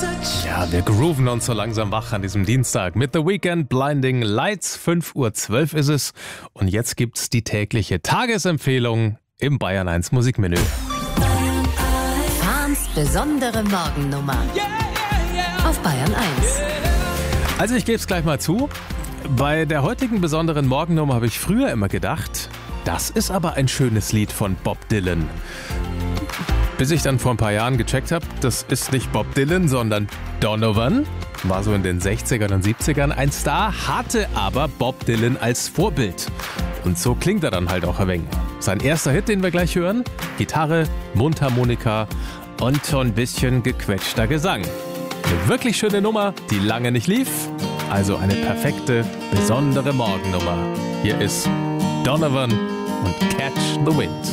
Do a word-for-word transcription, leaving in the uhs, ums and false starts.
Ja, wir grooven uns so langsam wach an diesem Dienstag mit The Weeknd, Blinding Lights. fünf Uhr zwölf ist es und jetzt gibt's die tägliche Tagesempfehlung im Bayern eins Musikmenü. Fahns besondere Morgennummer auf Bayern eins. Also ich gebe es gleich mal zu, bei der heutigen besonderen Morgennummer habe ich früher immer gedacht, das ist aber ein schönes Lied von Bob Dylan. Bis ich dann vor ein paar Jahren gecheckt habe, das ist nicht Bob Dylan, sondern Donovan. War so in den sechzigern und siebzigern ein Star, hatte aber Bob Dylan als Vorbild. Und so klingt er dann halt auch ein wenig. Sein erster Hit, den wir gleich hören, Gitarre, Mundharmonika und so ein bisschen gequetschter Gesang. Eine wirklich schöne Nummer, die lange nicht lief. Also eine perfekte, besondere Morgennummer. Hier ist Donovan und Catch the Wind.